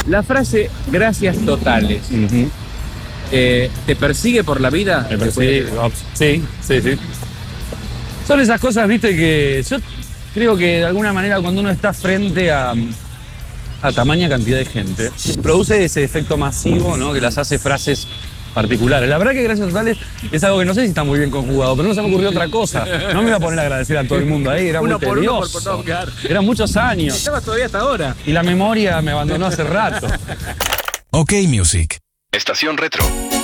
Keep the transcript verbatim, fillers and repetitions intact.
La frase gracias totales, Uh-huh. eh, ¿te persigue por la vida? Me persigue. Sí, sí, sí. Son esas cosas, viste, que yo creo que de alguna manera cuando uno está frente a, a tamaña cantidad de gente, produce ese efecto masivo, ¿no? Que las hace frases particulares. La verdad que gracias totales es algo que no sé si está muy bien conjugado, pero no se me ocurrió otra cosa. No me iba a poner a agradecer a todo el mundo ahí, era Uno muy por uno, por tedioso. todo, claro. Eran muchos años. Estabas todavía hasta ahora. Y la memoria me abandonó hace rato. OK Music. Estación Retro.